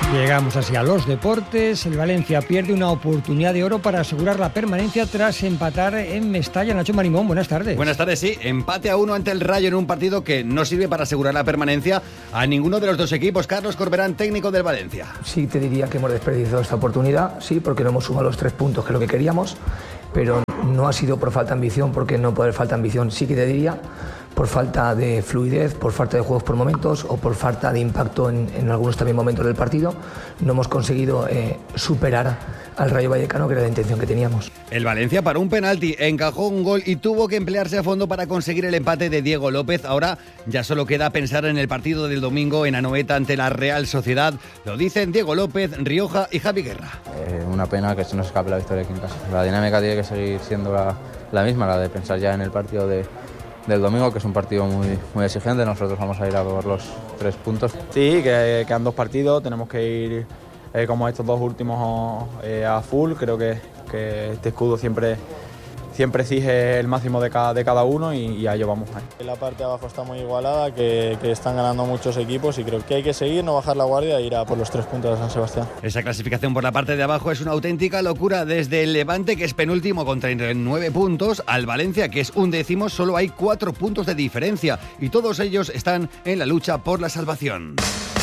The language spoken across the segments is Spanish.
Llegamos así a los deportes. El Valencia pierde una oportunidad de oro para asegurar la permanencia tras empatar en Mestalla. Nacho Marimón, buenas tardes. Buenas tardes, sí. Empate a 1 ante el Rayo en un partido que no sirve para asegurar la permanencia a ninguno de los dos equipos. Carlos Corberán, técnico del Valencia. Sí, te diría que hemos desperdiciado esta oportunidad, sí, porque no hemos sumado los 3 puntos, que es lo que queríamos, pero no ha sido por falta de ambición, porque no puede haber falta de ambición. Sí que te diría por falta de fluidez, por falta de juegos por momentos o por falta de impacto en algunos también momentos del partido. No hemos conseguido superar al Rayo Vallecano, que era la intención que teníamos. El Valencia paró un penalti, encajó un gol y tuvo que emplearse a fondo para conseguir el empate de Diego López. Ahora ya solo queda pensar en el partido del domingo en Anoeta ante la Real Sociedad. Lo dicen Diego López, Rioja y Javi Guerra. Una pena que se nos escape la victoria aquí en casa. La dinámica tiene que seguir siendo la misma, la de pensar ya en el partido del domingo, que es un partido muy exigente. Nosotros vamos a ir a por los 3 puntos. Sí, que quedan 2 partidos, tenemos que ir como estos 2 últimos a full. Creo que este escudo siempre exige el máximo de cada uno y a ello vamos. La parte de abajo está muy igualada, que están ganando muchos equipos y creo que hay que seguir, no bajar la guardia e ir a por los 3 puntos de San Sebastián. Esa clasificación por la parte de abajo es una auténtica locura. Desde el Levante, que es penúltimo con 39 puntos, al Valencia, que es 11º, solo hay 4 puntos de diferencia y todos ellos están en la lucha por la salvación.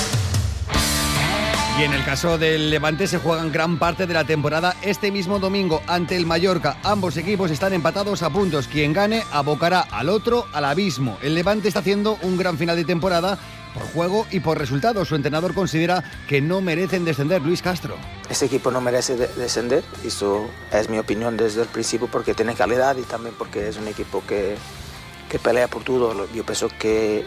Y en el caso del Levante se juegan gran parte de la temporada este mismo domingo ante el Mallorca. Ambos equipos están empatados a puntos. Quien gane abocará al otro al abismo. El Levante está haciendo un gran final de temporada por juego y por resultados. Su entrenador considera que no merecen descender. Luis Castro. Este equipo no merece descender. Eso es mi opinión desde el principio, porque tiene calidad y también porque es un equipo que pelea por todo. Yo pienso que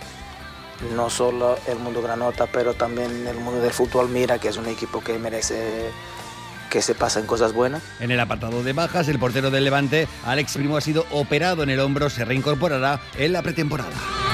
no solo el mundo granota, pero también el mundo del fútbol mira que es un equipo que merece que se pasen cosas buenas. En el apartado de bajas, el portero del Levante, Alex Primo, ha sido operado en el hombro, se reincorporará en la pretemporada.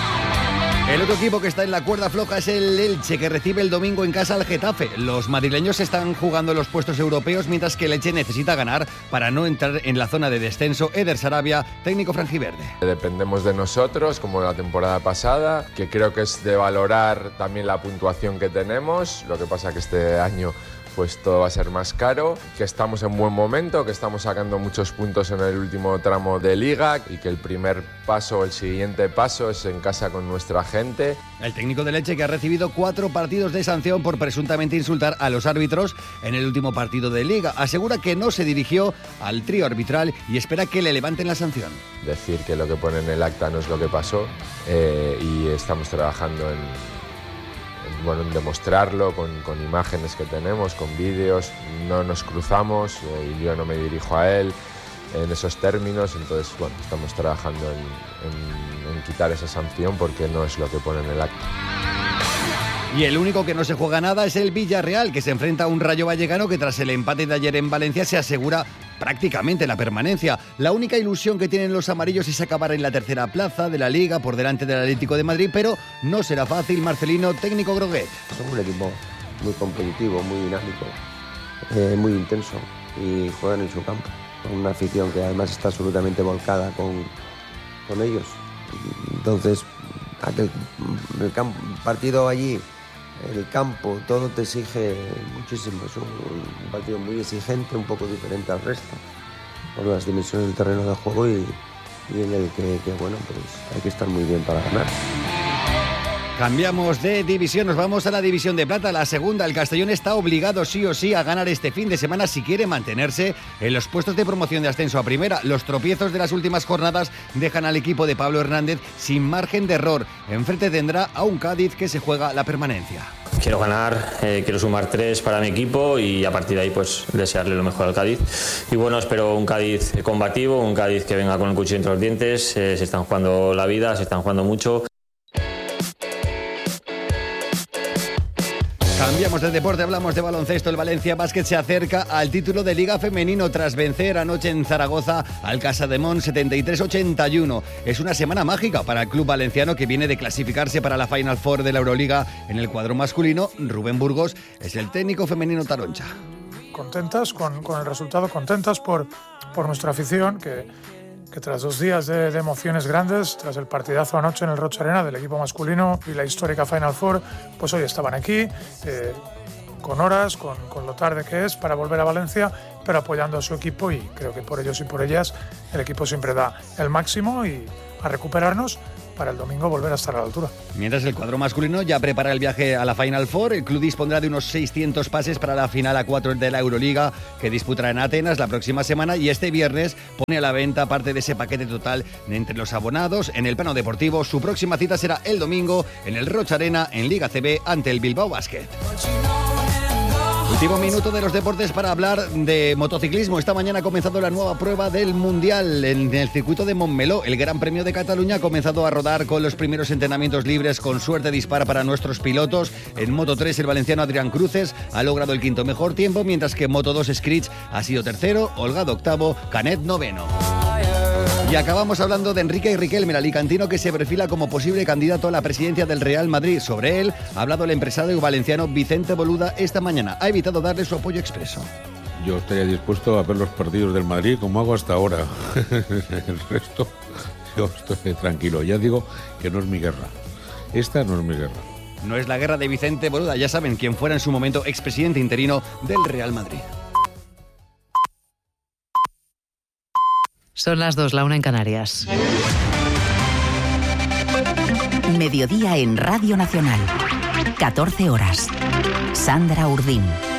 El otro equipo que está en la cuerda floja es el Elche, que recibe el domingo en casa al Getafe. Los madrileños están jugando los puestos europeos, mientras que el Elche necesita ganar para no entrar en la zona de descenso. Eder Sarabia, técnico franjiverde. Dependemos de nosotros, como la temporada pasada, que creo que es de valorar también la puntuación que tenemos. Lo que pasa que este año pues todo va a ser más caro, que estamos en buen momento, que estamos sacando muchos puntos en el último tramo de Liga y que el primer paso, el siguiente paso es en casa con nuestra gente. El técnico del Elche, que ha recibido 4 partidos de sanción por presuntamente insultar a los árbitros en el último partido de Liga, asegura que no se dirigió al trío arbitral y espera que le levanten la sanción. Decir que lo que pone en el acta no es lo que pasó y estamos trabajando en demostrarlo con imágenes que tenemos, con vídeos. No nos cruzamos y yo no me dirijo a él en esos términos, entonces estamos trabajando en quitar esa sanción porque no es lo que pone en el acta. Y el único que no se juega nada es el Villarreal, que se enfrenta a un Rayo Vallecano que tras el empate de ayer en Valencia se asegura prácticamente la permanencia. La única ilusión que tienen los amarillos es acabar en la tercera plaza de la Liga por delante del Atlético de Madrid, pero no será fácil. Marcelino, técnico Groguet. Son un equipo muy competitivo, muy dinámico, muy intenso y juegan en su campo, con una afición que además está absolutamente volcada con ellos. Entonces, el partido allí, el campo, todo te exige muchísimo. Es un partido muy exigente, un poco diferente al resto, por las dimensiones del terreno de juego y en el que pues hay que estar muy bien para ganar. Cambiamos de división, nos vamos a la división de plata, la segunda. El Castellón está obligado sí o sí a ganar este fin de semana si quiere mantenerse en los puestos de promoción de ascenso a primera. Los tropiezos de las últimas jornadas dejan al equipo de Pablo Hernández sin margen de error. Enfrente tendrá a un Cádiz que se juega la permanencia. Quiero ganar, quiero sumar 3 para mi equipo y a partir de ahí pues desearle lo mejor al Cádiz. Y bueno, espero un Cádiz combativo, un Cádiz que venga con el cuchillo entre los dientes. Se están jugando la vida, se están jugando mucho. Cambiamos de deporte, hablamos de baloncesto. El Valencia Basket se acerca al título de Liga Femenino tras vencer anoche en Zaragoza al Casademont 73-81. Es una semana mágica para el club valenciano, que viene de clasificarse para la Final Four de la Euroliga. En el cuadro masculino, Rubén Burgos es el técnico femenino taroncha. Contentas con el resultado, contentas por nuestra afición, que tras 2 días de emociones grandes, tras el partidazo anoche en el Rocha Arena del equipo masculino y la histórica Final Four, pues hoy estaban aquí. con horas, con lo tarde que es para volver a Valencia, pero apoyando a su equipo, y creo que por ellos y por ellas el equipo siempre da el máximo, y a recuperarnos para el domingo volver a estar a la altura. Mientras el cuadro masculino ya prepara el viaje a la Final Four, el club dispondrá de unos 600 pases para la final A4 de la Euroliga, que disputará en Atenas la próxima semana, y este viernes pone a la venta parte de ese paquete total entre los abonados. En el plano deportivo, su próxima cita será el domingo en el Roch Arena en Liga CB ante el Bilbao Basket. Último minuto de los deportes para hablar de motociclismo. Esta mañana ha comenzado la nueva prueba del Mundial en el circuito de Montmeló. El Gran Premio de Cataluña ha comenzado a rodar con los primeros entrenamientos libres, con suerte dispara para nuestros pilotos. En Moto 3 el valenciano Adrián Cruces ha logrado el 5º mejor tiempo, mientras que en Moto 2 Scritch ha sido 3º, Holgado 8º, Canet 9º. Y acabamos hablando de Enrique Riquelme, el alicantino que se perfila como posible candidato a la presidencia del Real Madrid. Sobre él ha hablado el empresario valenciano Vicente Boluda esta mañana. Ha evitado darle su apoyo expreso. Yo estaría dispuesto a ver los partidos del Madrid como hago hasta ahora. El resto, yo estoy tranquilo. Ya digo que no es mi guerra. Esta no es mi guerra. No es la guerra de Vicente Boluda. Ya saben, quien fuera en su momento expresidente interino del Real Madrid. Son las 2, la 1 en Canarias. Mediodía en Radio Nacional. 14 horas. Sandra Urdín.